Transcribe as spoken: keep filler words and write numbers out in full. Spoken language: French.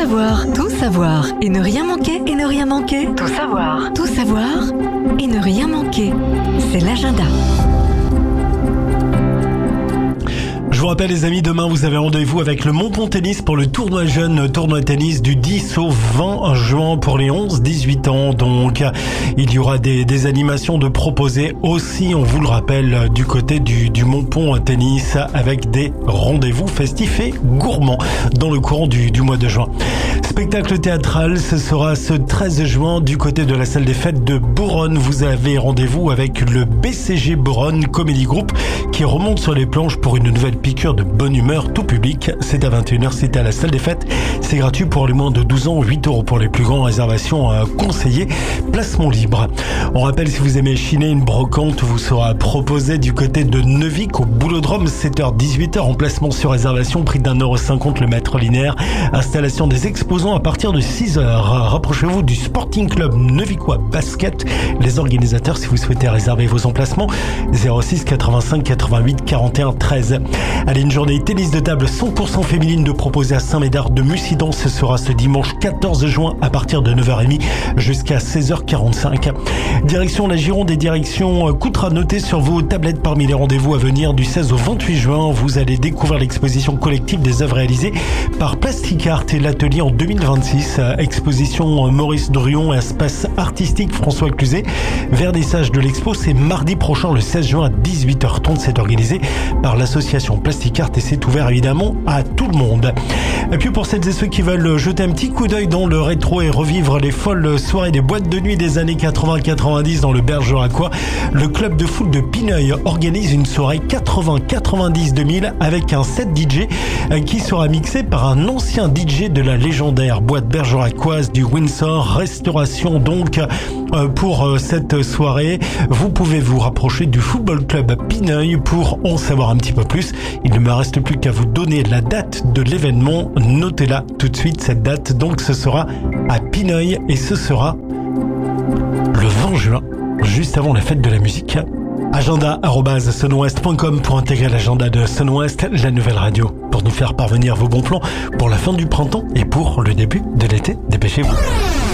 savoir, tout savoir et ne rien manquer et ne rien manquer. Tout savoir, tout savoir et ne rien manquer. C'est l'agenda. Je vous rappelle les amis, demain vous avez rendez-vous avec le Montpont Tennis pour le tournoi jeune, tournoi tennis du dix au vingt juin pour les onze dix-huit ans. Donc il y aura des, des animations de proposer aussi, on vous le rappelle, du côté du, du Montpont Tennis avec des rendez-vous festifs et gourmands dans le courant du, du mois de juin. Spectacle théâtral, ce sera ce treize juin du côté de la salle des fêtes de Bouronne. Vous avez rendez-vous avec le B C G Bouronne Comedy Group qui remonte sur les planches pour une nouvelle piqûre de bonne humeur tout public. C'est à vingt et une heures, c'est à la salle des fêtes. C'est gratuit pour les moins de douze ans, huit euros pour les plus grands. Réservation euh, conseillée, placement libre. On rappelle, si vous aimez chiner, une brocante vous sera proposée du côté de Neuvic au Boulodrome, sept heures dix-huit heures, emplacement sur réservation, prix d'un euro cinquante le mètre linéaire. Installation des exposants à partir de six heures. Rapprochez-vous du Sporting Club Neuvicois Basket. Les organisateurs, si vous souhaitez réserver vos emplacements, zéro six quatre-vingt-cinq quatre-vingt-huit quarante et un treize. Allez, une journée tennis de table cent pour cent féminine de proposer à Saint-Médard de Mussidan. Ce sera ce dimanche quatorze juin à partir de neuf heures trente jusqu'à seize heures quarante-cinq. Direction la Gironde et direction Coutras. Notez sur vos tablettes parmi les rendez-vous à venir du seize au vingt-huit juin. Vous allez découvrir l'exposition collective des œuvres réalisées par Plastic Art et l'atelier en deux mille vingt-six. Exposition Maurice Druon et espace artistique François Cluzet. Vernissage de l'expo, c'est mardi prochain le seize juin à dix-huit heures trente. C'est organisé par l'association Plastic Art et c'est ouvert évidemment à tout le monde. Et puis pour celles et ceux qui veulent jeter un petit coup d'œil dans le rétro et revivre les folles soirées des boîtes de nuit des années quatre-vingts quatre-vingt-dix dans le Bergeracois, le club de foot de Pineuil organise une soirée quatre-vingts quatre-vingt-dix deux mille avec un set D J qui sera mixé par un ancien D J de la légendaire boîte bergeracoise du Windsor. Restauration donc pour cette soirée. Vous pouvez vous rapprocher du football club Pineuil pour en savoir un petit peu plus. Il ne me reste plus qu'à vous donner la date de l'événement. Notez-la tout de suite, cette date. Donc ce sera à Pineuil et ce sera le vingt juin, juste avant la fête de la musique. agenda arobase sunwest point com pour intégrer l'agenda de Sunwest, la nouvelle radio, pour nous faire parvenir vos bons plans pour la fin du printemps et pour le début de l'été. Dépêchez-vous.